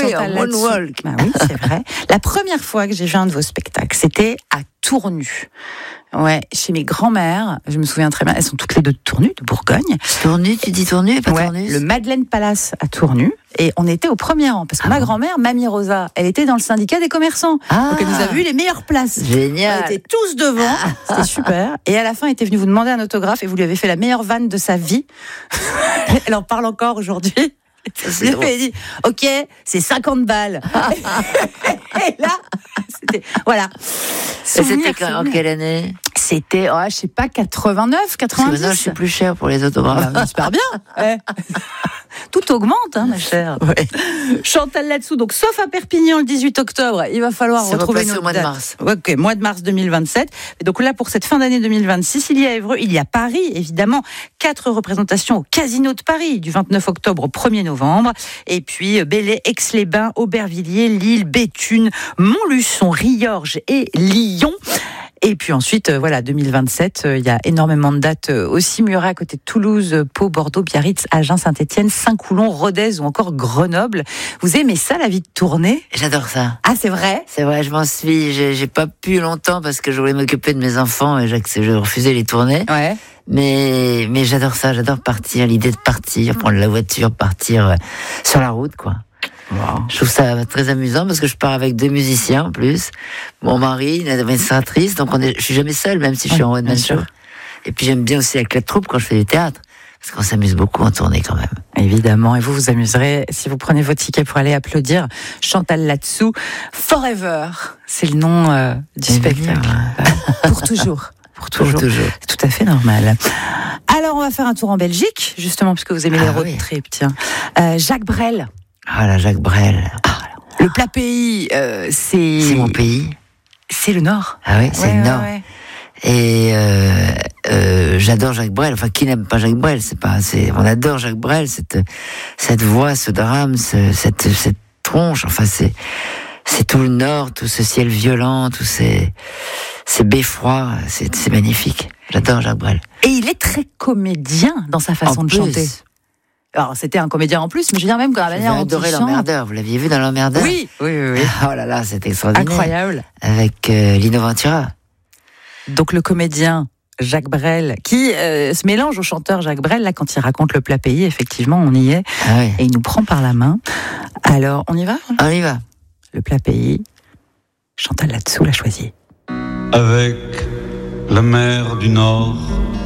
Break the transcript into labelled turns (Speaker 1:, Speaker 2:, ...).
Speaker 1: Chantal Latsou.
Speaker 2: moonwalk.
Speaker 1: Bah oui, c'est vrai. La première fois que j'ai vu un de vos spectacles, c'était à Tournu. Ouais, chez mes grands-mères, je me souviens très bien, elles sont toutes les deux de Tournu, de Bourgogne.
Speaker 2: Tournu, tu dis Tournu et pas Tournus?
Speaker 1: Le Madeleine Palace à Tournu. Et on était au premier rang, parce que ma grand-mère, Mamie Rosa, elle était dans le syndicat des commerçants. Donc elle nous a vu les meilleures places.
Speaker 2: Génial.
Speaker 1: On était tous devant, c'était super. Et à la fin, elle était venue vous demander un autographe et vous lui avez fait la meilleure vanne de sa vie. Elle en parle encore aujourd'hui. Elle a dit, ok, c'est 50 balles. Et là, c'était, voilà.
Speaker 2: C'était en quelle année?
Speaker 1: C'était, je sais pas, 89, 90.
Speaker 2: Parce que maintenant, je suis plus cher pour les autographes.
Speaker 1: J'espère bien. Ouais. Tout augmente, ma chère.
Speaker 2: Ouais.
Speaker 1: Chantal Latsou, donc sauf à Perpignan le 18 octobre, il va falloir retrouver notre
Speaker 2: au mois
Speaker 1: date.
Speaker 2: de mars.
Speaker 1: Ok, mois de mars 2027. Et donc là, pour cette fin d'année 2026, il y a Évreux, il y a Paris, évidemment. 4 représentations au Casino de Paris, du 29 octobre au 1er novembre. Et puis Belley, Aix-les-Bains, Aubervilliers, Lille, Béthune, Montluçon, Riorges et Lyon. Et puis ensuite, 2027, il y a énormément de dates aussi. Muret à côté de Toulouse, Pau, Bordeaux, Biarritz, Agen, Saint-Étienne, Saint-Coulon, Rodez ou encore Grenoble. Vous aimez ça, la vie de tournée?
Speaker 2: J'adore ça.
Speaker 1: Ah, c'est vrai?
Speaker 2: C'est vrai, je m'en suis. J'ai pas pu longtemps parce que je voulais m'occuper de mes enfants et je refusais les tournées.
Speaker 1: Ouais.
Speaker 2: Mais j'adore ça, j'adore partir, l'idée de partir, prendre la voiture, partir sur la route, quoi. Wow. Je trouve ça très amusant parce que je pars avec 2 musiciens en plus, mon mari, une administratrice, donc je suis jamais seule, même si je suis en one-man show. Et puis j'aime bien aussi avec la troupe quand je fais du théâtre, parce qu'on s'amuse beaucoup en tournée quand même.
Speaker 1: Évidemment, et vous amuserez si vous prenez vos tickets pour aller applaudir Chantal Latsou. Forever, c'est le nom du spectacle. Pour toujours. Pour toujours. C'est tout à fait normal. Alors, on va faire un tour en Belgique, justement, puisque vous aimez les road trips. Tiens. Jacques Brel.
Speaker 2: Ah là, Jacques Brel.
Speaker 1: Le plat pays, c'est...
Speaker 2: C'est mon pays.
Speaker 1: C'est le Nord.
Speaker 2: Ah oui, c'est le Nord. Ouais. Et j'adore Jacques Brel. Enfin, qui n'aime pas Jacques Brel? On adore Jacques Brel, cette voix, ce drame, cette tronche. Enfin, c'est tout le Nord, tout ce ciel violent, tous ces beffrois. C'est magnifique. J'adore Jacques Brel.
Speaker 1: Et il est très comédien dans sa façon de chanter. Alors, c'était un comédien en plus, mais je veux dire même quand la manière dont il chante.
Speaker 2: J'adorais L'Emmerdeur. Vous l'aviez vu dans L'Emmerdeur?
Speaker 1: Oui.
Speaker 2: Oh là là, c'était extraordinaire.
Speaker 1: Incroyable.
Speaker 2: Avec Lino Ventura.
Speaker 1: Donc le comédien Jacques Brel, qui se mélange au chanteur Jacques Brel, là, quand il raconte le plat pays, effectivement, on y est.
Speaker 2: Ah oui.
Speaker 1: Et il nous prend par la main. Alors, on y va?
Speaker 2: On y va.
Speaker 1: Le plat pays, Chantal Latsou l'a choisi.
Speaker 3: Avec la mer du Nord